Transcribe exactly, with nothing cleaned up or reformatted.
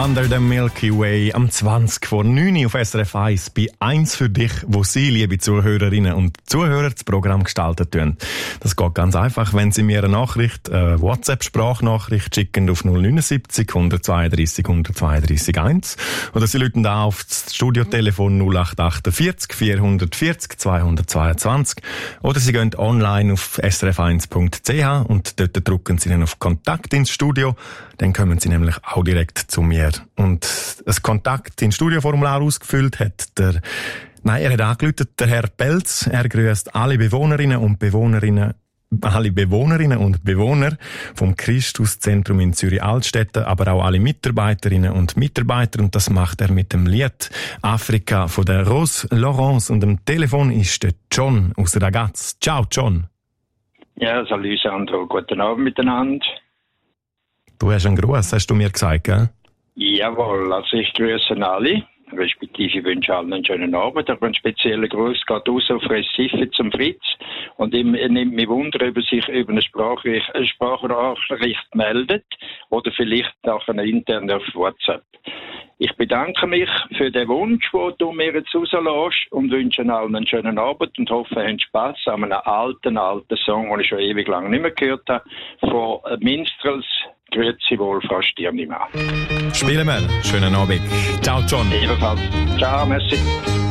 Under the Milky Way am zwanzig vor neun auf S R F eins bei «Eins für dich», wo Sie, liebe Zuhörerinnen und Zuhörer, das Programm gestalten tun. Das geht ganz einfach, wenn Sie mir eine Nachricht, eine WhatsApp-Sprachnachricht schicken auf null neun sieben null hundertzweiunddreißig hundertzweiunddreißig eins oder Sie rufen da auf das Studiotelefon null acht achtundvierzig vierhundertvierzig zweihundertzweiundzwanzig oder Sie gehen online auf s r f eins punkt c h und dort drücken Sie dann auf Kontakt ins Studio. Dann kommen Sie nämlich auch direkt zu mir. Und das Kontakt ins Studioformular ausgefüllt hat der, nein, er hat angerufen, der Herr Pelz. Er grüßt alle Bewohnerinnen und Bewohnerinnen, alle Bewohnerinnen und Bewohner vom Christuszentrum in Zürich-Altstetten, aber auch alle Mitarbeiterinnen und Mitarbeiter. Und das macht er mit dem Lied Afrika von der Rose Laurence. Und am Telefon ist der John aus Ragaz. Ciao, John. Ja, salut Sandro, guten Abend miteinander. Du hast einen Gruß, hast du mir gesagt, gell? Jawohl, also ich grüße alle, respektive ich wünsche allen einen schönen Abend. Aber ein spezieller Gruß geht raus auf Recife zum Fritz. Und ihm nimmt mich Wunder, ob er sich über eine Sprachnachricht, eine Sprachnachricht meldet oder vielleicht auch eine interne auf WhatsApp. Ich bedanke mich für den Wunsch, den du mir jetzt rauslässt und wünsche allen einen schönen Abend und hoffe, ihr habt Spass an einem alten, alten Song, den ich schon ewig lang nicht mehr gehört habe, von Minstrels. Grüezi wohl, Frau Stirnimann. Spielen wir. Schönen Abend. Ciao, John. Ebenfalls. Ciao, merci.